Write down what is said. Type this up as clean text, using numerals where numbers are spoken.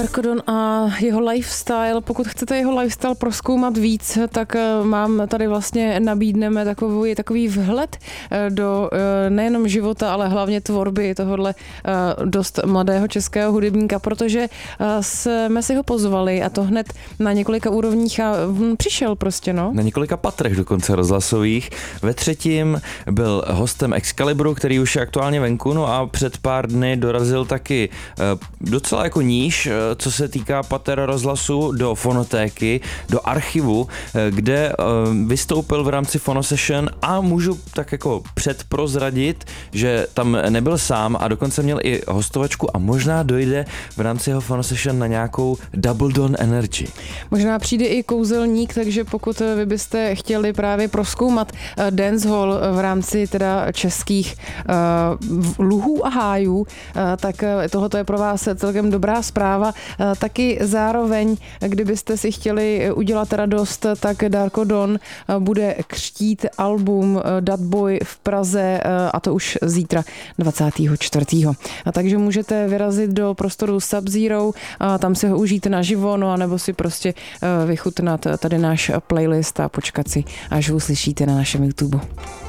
Darko Don a jeho lifestyle. Pokud chcete jeho lifestyle prozkoumat víc, tak mám tady vlastně nabídneme takový vhled do nejenom života, ale hlavně tvorby tohohle dost mladého českého hudebníka, protože jsme si ho pozvali a to hned na několika úrovních a přišel prostě, no. Na několika patrech dokonce rozhlasových. Ve třetím byl hostem Excaliburu, který už je aktuálně venku, no a před pár dny dorazil taky docela jako níž, co se týká pater rozhlasu, do fonotéky, do archivu, kde vystoupil v rámci Fonosession a můžu tak jako předprozradit, že tam nebyl sám a dokonce měl i hostovačku a možná dojde v rámci jeho Fonosession na nějakou Double Dawn Energy. Možná přijde i kouzelník, takže pokud vy byste chtěli právě prozkoumat dancehall v rámci teda českých luhů a hájů, tak tohoto je pro vás celkem dobrá zpráva. Taky zároveň, kdybyste si chtěli udělat radost, tak Darko Don bude křtít album Dat Boy v Praze a to už zítra 24. Takže můžete vyrazit do prostoru Sub-Zero, tam si ho užít naživo, no a nebo si prostě vychutnat tady náš playlist a počkat si, až ho uslyšíte na našem YouTube.